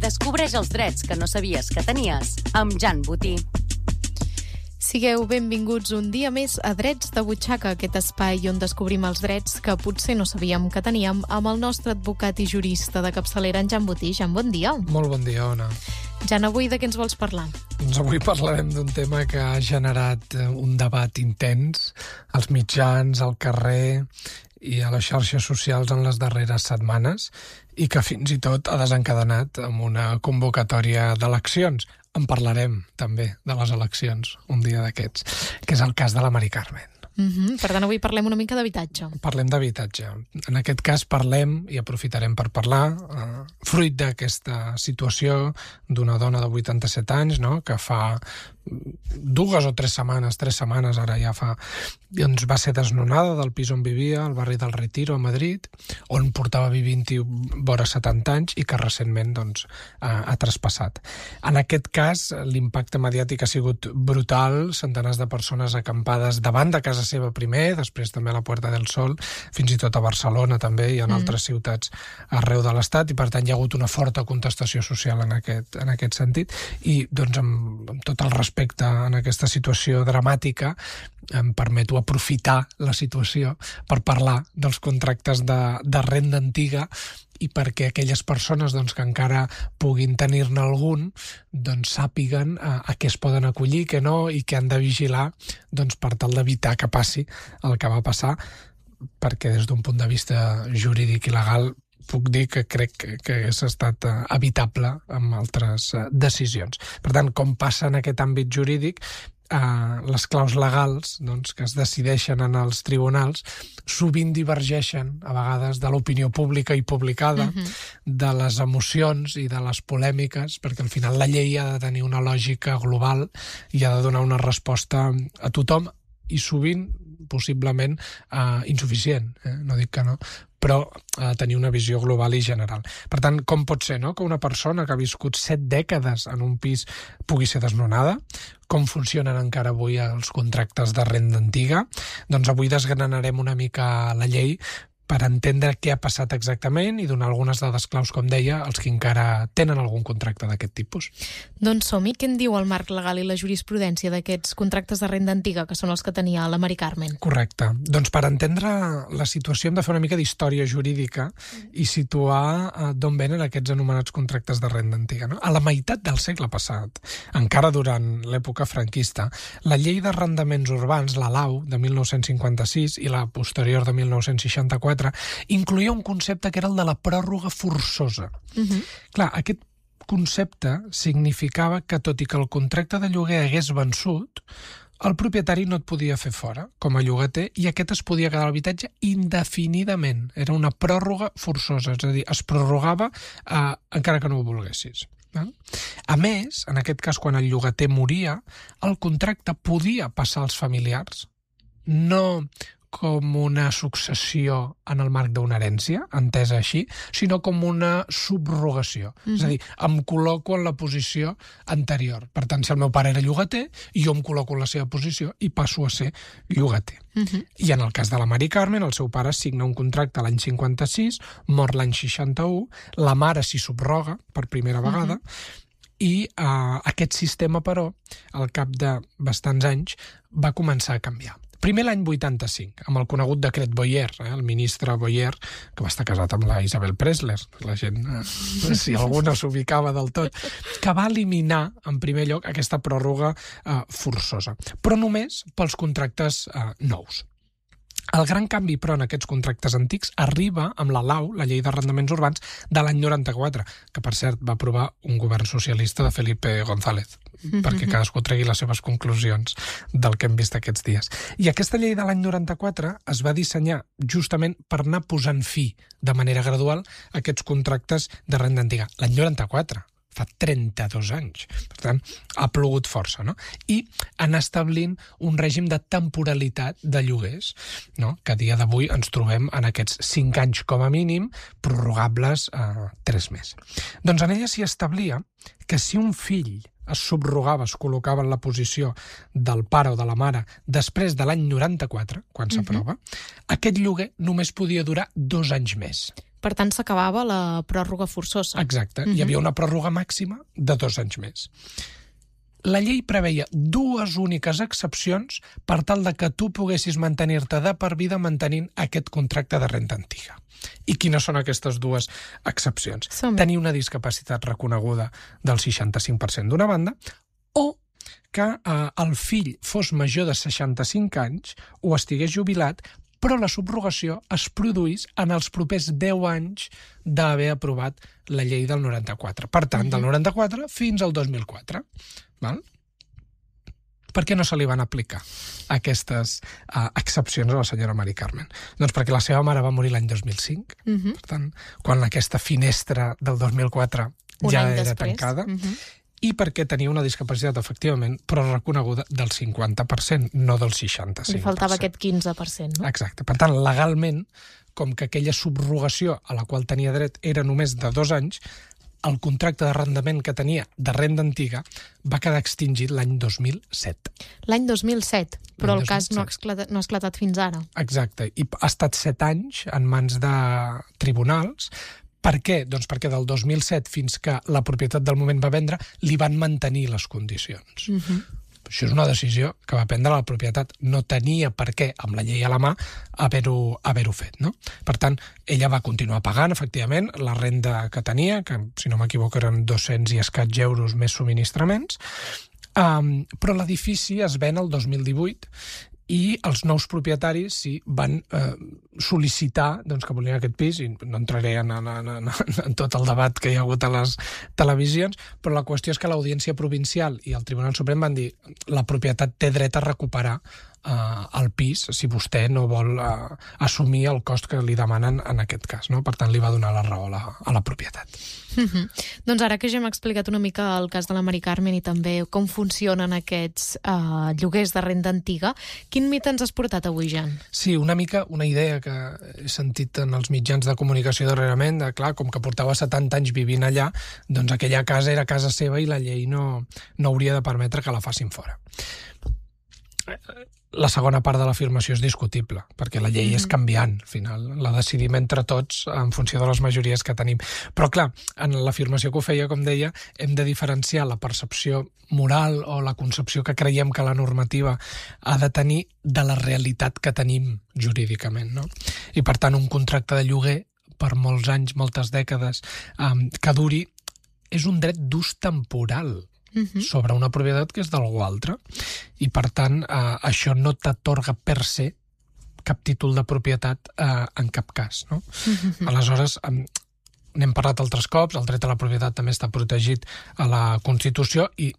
Descobreix els drets que no sabies que tenies amb Jan Botí. Sigueu benvinguts un dia més a Drets de Butxaca, aquest espai on descobrim els drets que potser no sabíem que teníem amb el nostre advocat i jurista de capçalera, en Jan Botí. Jan, bon dia. Molt bon dia, Ona. Jan, avui de què ens vols parlar? Doncs avui parlarem d'un tema que ha generat un debat intens als mitjans, al carrer i a les xarxes socials en les darreres setmanes i que fins i tot ha desencadenat amb una convocatòria d'eleccions. En parlarem també de les eleccions un dia d'aquests, que és el cas de la Mari Carmen. Per tant, avui parlem una mica d'habitatge. Parlem d'habitatge. En aquest cas parlem, i aprofitarem per parlar, fruit d'aquesta situació d'una dona de 87 anys, no?, que fa 2 o 3 setmanes, ara ja fa, doncs va ser desnonada del pis on vivia, al barri del Retiro, a Madrid, on portava vivint vora 70 anys i que recentment doncs, ha traspassat. En aquest cas, l'impacte mediàtic ha sigut brutal, centenars de persones acampades davant de casa seva primer, després també a la Puerta del Sol, fins i tot a Barcelona també i en altres ciutats arreu de l'Estat, i per tant hi ha hagut una forta contestació social en aquest sentit, i doncs amb tot el respecte en aquesta situació dramàtica em permeto aprofitar la situació per parlar dels contractes de renda antiga i perquè aquelles persones doncs, que encara puguin tenir-ne algun doncs, sàpiguen a què es poden acollir, què no, i què han de vigilar doncs, per tal d'evitar que passi el que va passar, perquè des d'un punt de vista jurídic i legal puc dir que crec que hagués estat evitable amb altres decisions. Per tant, com passa en aquest àmbit jurídic, les claus legals doncs, que es decideixen en els tribunals sovint divergeixen a vegades de l'opinió pública i publicada, de les emocions i de les polèmiques, perquè al final la llei ha de tenir una lògica global i ha de donar una resposta a tothom i sovint possiblement insuficient, no dic que no, però ha de tenir una visió global i general. Per tant, com pot ser, no?, que una persona que ha viscut 7 dècades en un pis pugui ser desnonada? Com funcionen encara avui els contractes de renda antiga? Doncs avui desgranarem una mica la llei per entendre què ha passat exactament i donar algunes dades claus, com deia, als que encara tenen algun contracte d'aquest tipus. Doncs som-hi. Què en diu el marc legal i la jurisprudència d'aquests contractes de renda antiga, que són els que tenia la Mari Carmen? Correcte. Doncs per entendre la situació hem de fer una mica d'història jurídica i situar d'on venen aquests anomenats contractes de renda antiga. No? A la meitat del segle passat, encara durant l'època franquista, la llei d'arrendaments urbans, la LAU, de 1956 i la posterior de 1964, incloïa un concepte que era el de la pròrroga forçosa. Clar, aquest concepte significava que, tot i que el contracte de lloguer hagués vençut, el propietari no et podia fer fora com a llogater i aquest es podia quedar a l'habitatge indefinidament. Era una pròrroga forçosa, és a dir, es prorrogava encara que no ho volguessis. A més, en aquest cas, quan el llogater moria, el contracte podia passar als familiars, no com una successió en el marc d'una herència, entesa així, sinó com una subrogació. És a dir, em col·loco en la posició anterior. Per tant, si el meu pare era llogater, jo em col·loco en la seva posició i passo a ser llogater. I en el cas de la Mari Carmen, el seu pare signa un contracte l'any 56, mor l'any 61, la mare s'hi subroga per primera vegada, i aquest sistema, però, al cap de bastants anys, va començar a canviar. Primer l'any 85, amb el conegut decret Boyer, el ministre Boyer, que va estar casat amb la Isabel Presley, la gent, si algú no s'ubicava del tot, que va eliminar, en primer lloc, aquesta pròrroga forçosa, però només pels contractes nous. El gran canvi, però, en aquests contractes antics arriba amb la LAU, la Llei d'Arrendaments Urbans, de l'any 94, que, per cert, va aprovar un govern socialista de Felipe González, perquè cadascú tregui les seves conclusions del que hem vist aquests dies. I aquesta llei de l'any 94 es va dissenyar justament per anar posant fi, de manera gradual, a aquests contractes de renda antiga. L'any 94, fa 32 anys. Per tant, ha plogut força, no? I anar establint un règim de temporalitat de lloguers, no? Que a dia d'avui ens trobem en aquests 5 anys com a mínim, prorrogables a 3 més. Doncs en ella s'hi establia que si un fill es subrogava, es col·locava en la posició del pare o de la mare després de l'any 94, quan s'aprova, aquest lloguer només podia durar 2 anys més. Per tant, s'acabava la pròrroga forçosa. Exacte. Hi havia una pròrroga màxima de 2 anys més. La llei preveia 2 úniques excepcions per tal de que tu poguessis mantenir-te de per vida mantenint aquest contracte de renda antiga. I quines són aquestes 2 excepcions? Tenir una discapacitat reconeguda del 65% d'una banda o que el fill fos major de 65 anys o estigués jubilat, però la subrogació es produís en els propers 10 anys d'haver aprovat la llei del 94. Per tant, del 94 fins al 2004. Val? Per què no se li van aplicar aquestes excepcions a la senyora Mari Carmen? Doncs perquè la seva mare va morir l'any 2005. Per tant, quan aquesta finestra del 2004 ja era tancada. I perquè tenia una discapacitat, efectivament, però reconeguda del 50%, no del 65%. Li faltava aquest 15%, no? Exacte. Per tant, legalment, com que aquella subrogació a la qual tenia dret era només de 2 anys, el contracte d'arrendament que tenia de renda antiga va quedar extingit l'any 2007. L'any 2007, però el cas no ha esclatat fins ara. Exacte. I ha estat 7 anys en mans de tribunals. Per què? Doncs perquè del 2007 fins que la propietat del moment va vendre li van mantenir les condicions. Això és una decisió que va prendre la propietat. No tenia per què, amb la llei a la mà, haver-ho fet, no? Per tant, ella va continuar pagant, efectivament, la renda que tenia, que, si no m'equivoco, eren 200 i escaig euros més subministraments, però l'edifici es ven el 2018 i els nous propietaris van sol·licitar que volien aquest pis, i no entraré en tot el debat que hi ha hagut a les televisions, però la qüestió és que l'Audiència Provincial i el Tribunal Suprem van dir la propietat té dret a recuperar el pis si vostè no vol assumir el cost que li demanen en aquest cas, no? Per tant, li va donar la raó a la propietat. Doncs ara que ja hem explicat una mica el cas de la Mari Carmen i també com funcionen aquests lloguers de renda antiga, quin mit ens has portat avui, Jan? Sí, una mica una idea que he sentit en els mitjans de comunicació darrerament, clar, com que portava 70 anys vivint allà, doncs aquella casa era casa seva i la llei no hauria de permetre que la facin fora. La segona part de l'afirmació és discutible, perquè la llei és canviant, al final. La decidim entre tots en funció de les majories que tenim. Però, clar, en l'afirmació que ho feia, com deia, hem de diferenciar la percepció moral o la concepció que creiem que la normativa ha de tenir de la realitat que tenim jurídicament, no? I, per tant, un contracte de lloguer, per molts anys, moltes dècades, que duri, és un dret d'ús temporal sobre una propietat que és d'algú altre. I, per tant, això no t'atorga per se cap títol de propietat en cap cas, no? Aleshores, n'hem parlat altres cops, el dret a la propietat també està protegit a la Constitució i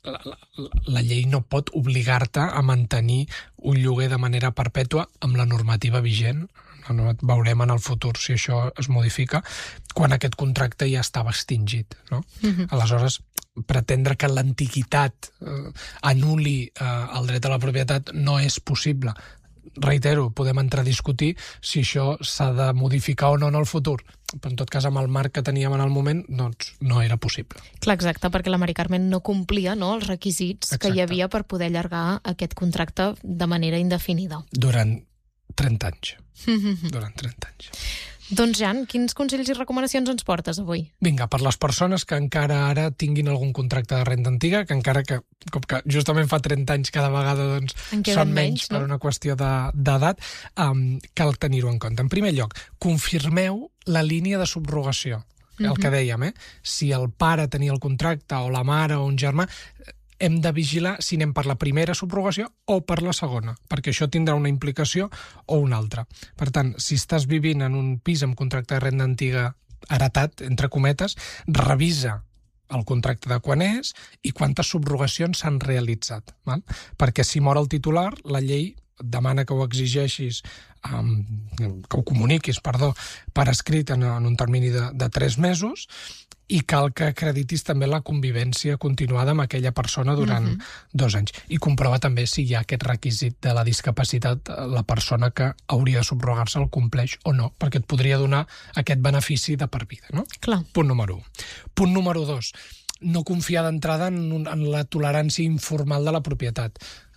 la llei no pot obligar-te a mantenir un lloguer de manera perpètua amb la normativa vigent. Veurem en el futur si això es modifica, quan aquest contracte ja estava extingit, no? Aleshores, pretendre que l'antiguitat anul·li el dret a la propietat no és possible. Reitero, podem entrar a discutir si això s'ha de modificar o no en el futur, però en tot cas amb el marc que teníem en el moment doncs no era possible. Clar, exacte, perquè la Mari Carmen no complia els requisits que hi havia per poder allargar aquest contracte de manera indefinida. Durant 30 anys. Durant 30 anys. Doncs, Jan, quins consells i recomanacions ens portes avui? Vinga, per les persones que encara ara tinguin algun contracte de renda antiga, que encara que, com que justament fa 30 anys cada vegada doncs, són menys, no? Per una qüestió d'edat, cal tenir-ho en compte. En primer lloc, confirmeu la línia de subrogació. El que dèiem, si el pare tenia el contracte, o la mare, o un germà, hem de vigilar si anem per la primera subrogació o per la segona, perquè això tindrà una implicació o una altra. Per tant, si estàs vivint en un pis amb contracte de renda antiga heretat, entre cometes, revisa el contracte de quan és i quantes subrogacions s'han realitzat. Val? Perquè si mor el titular, la llei demana que ho exigeixis, que ho comuniquis, per escrit en un termini de 3 mesos, i cal que acreditis també la convivència continuada amb aquella persona durant 2 anys. I comprova també si hi ha aquest requisit de la discapacitat, la persona que hauria de subrogar-se el compleix o no, perquè et podria donar aquest benefici de per vida, no? Clar. Punt número 1. Punt número 2. No confiar d'entrada en la tolerància informal de la propietat.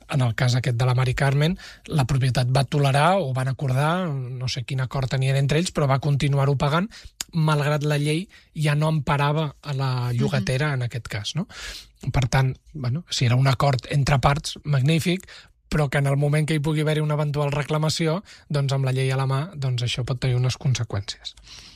en el cas aquest de la Mari Carmen, la propietat va tolerar o van acordar, no sé quin acord tenien entre ells, però va continuar-ho pagant, malgrat la llei ja no emparava a la llogatera en aquest cas, no? Per tant, bueno, si era un acord entre parts, magnífic, però que en el moment que hi pugui haver-hi una eventual reclamació, doncs amb la llei a la mà, doncs això pot tenir unes conseqüències.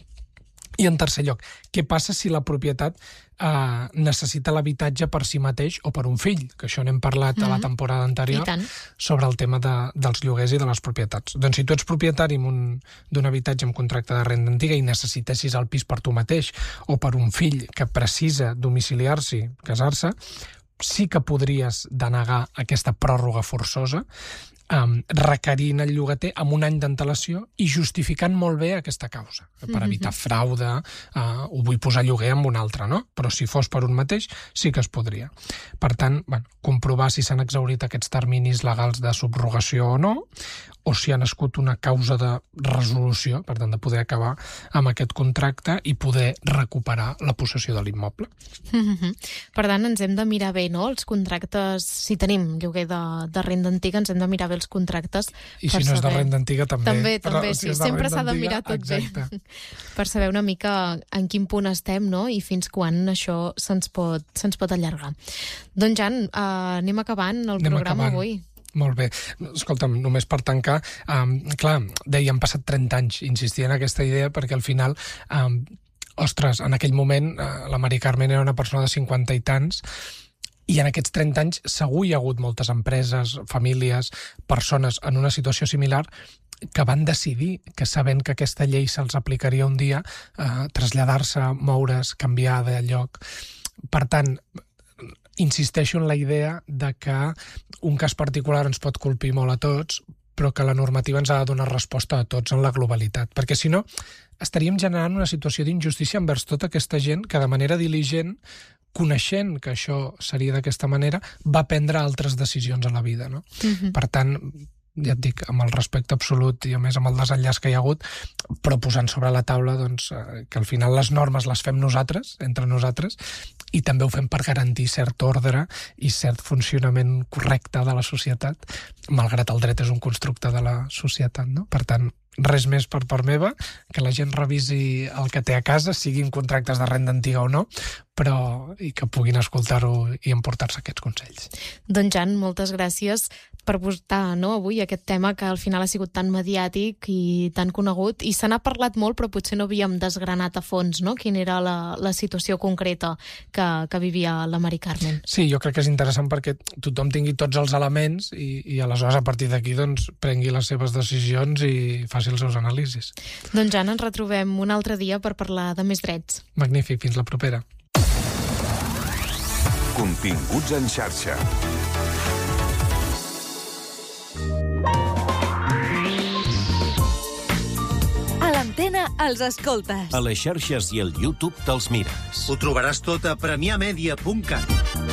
I en tercer lloc, què passa si la propietat necessita l'habitatge per si mateix o per un fill? Que això n'hem parlat a la temporada anterior sobre el tema dels lloguers i de les propietats. Doncs si tu ets propietari d'un habitatge amb contracte de renda antiga i necessitessis el pis per tu mateix o per un fill que precisa domiciliar-s'hi, casar-se, sí que podries denegar aquesta pròrroga forçosa, requerint el llogater amb un any d'antelació i justificant molt bé aquesta causa. Per evitar fraude, ho vull posar a lloguer amb un altre, no? Però si fos per un mateix, sí que es podria. Per tant, comprovar si s'han exhaurit aquests terminis legals de subrogació o no, o si ha nascut una causa de resolució, per tant, de poder acabar amb aquest contracte i poder recuperar la possessió de l'immoble. Per tant, ens hem de mirar bé, no?, els contractes, si tenim lloguer de renda antiga, ens hem de mirar bé els contractes. I si no és de renda antiga, també. També, sí. Sempre s'ha de mirar tot bé. Per saber una mica en quin punt estem, no?, i fins quan això se'ns pot allargar. Doncs, Jan, anem acabant el programa avui. Molt bé. Escolta'm, només per tancar, clar, deia, han passat 30 anys, insistia en aquesta idea, perquè al final, ostres, en aquell moment la Mari Carmen era una persona de 50 i tants, i en aquests 30 anys segur hi ha hagut moltes empreses, famílies, persones en una situació similar que van decidir que, sabent que aquesta llei se'ls aplicaria un dia, traslladar-se, moure's, canviar de lloc. Per tant, insisteixo en la idea de que un cas particular ens pot colpir molt a tots, però que la normativa ens ha de donar resposta a tots en la globalitat. Perquè, si no, estaríem generant una situació d'injustícia envers tota aquesta gent que, de manera diligent, coneixent que això seria d'aquesta manera, va prendre altres decisions a la vida, no? Per tant, ja et dic, amb el respecte absolut i a més amb el desenllaç que hi ha hagut, però posant sobre la taula doncs, que al final les normes les fem nosaltres, entre nosaltres, i també ho fem per garantir cert ordre i cert funcionament correcte de la societat, malgrat el dret és un constructe de la societat, no? Per tant, res més per part meva, que la gent revisi el que té a casa, siguin contractes de renda antiga o no, però i que puguin escoltar-ho i emportar-se aquests consells. Doncs, Jan, moltes gràcies per portar, no, avui aquest tema que al final ha sigut tan mediàtic i tan conegut, i se n'ha parlat molt, però potser no havíem desgranat a fons, no?, quina era la situació concreta que vivia la Mari Carmen. Sí, jo crec que és interessant perquè tothom tingui tots els elements i aleshores a partir d'aquí doncs, prengui les seves decisions i faci els seus anàlisis. Doncs, Jan, ens retrobem un altre dia per parlar de més drets. Magnífic, fins la propera. Continguts en xarxa. A l'Antena els escoltes. A les xarxes i al YouTube te'ls mires. Ho trobaràs tot a premiamedia.cat.